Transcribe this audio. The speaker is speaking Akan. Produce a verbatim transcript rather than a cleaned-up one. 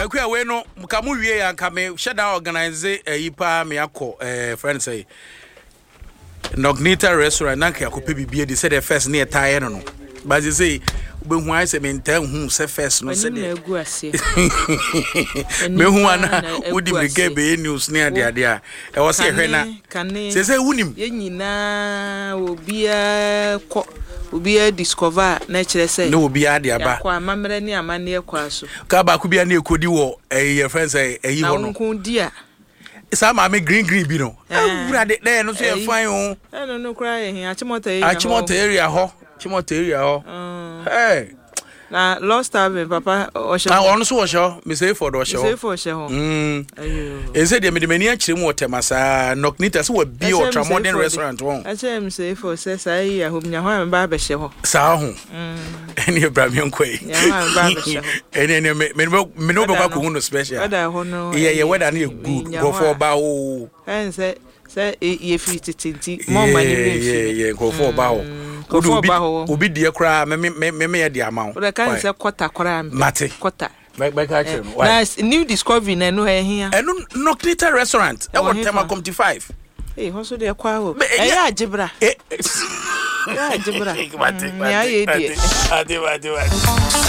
akwa we no ka mu wie ya ka me sheda organize ayipa me akọ eh friend say Nognita restaurant na ka akọ pe bibie di say the first near tie no no but you say be hu ai say me ntan hu say first no say de me hu ana wodi me ge be news ne ade ade a e wo say hwe na say say wunim ye nyina obi a ko obi a discover na kire say no obi a de aba kwa mamre ne amane kwa so ka ba ku bia na ekodi wo eh your friends eh yi ho no na nko dia isa ma me green green bi no awura de there no so e fine o eh no no cry here achimota area achimota area ho achimota area ho hey na lost time papa o she na onu so wo she me say for do she say for she ho mm ayo e say de me de mani akire mu otemasa Nognita so wa bi ultramodern restaurant won I say me say for say say ya hom nya ho me ba be she ho sa ho mm eni Abraham kwai ya ho ba be she ho eni eni me me no ba ko hu no special weda ho no yeah yeah weda na good go for ba o en say say ye free titinti mo mani me fi yeah yeah go for ba o obi obi die kra me me me me de ama o o kan say kwota kra mate kwota Back back actually. Why? New discovery na no here. E no Nognita restaurant. E want tema comty five. Eh, ho so de kwa ho. E ya jibra. Eh. Ya jibra. Mate mate. Ade ade ade.